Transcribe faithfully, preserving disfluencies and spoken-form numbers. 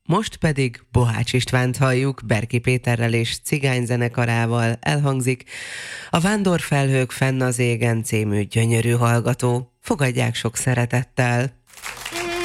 Most pedig Bohács Istvánt halljuk, Berki Péterrel és Cigány zenekarával elhangzik a Vándorfelhők fenn az égen című gyönyörű hallgató. Fogadják sok szeretettel!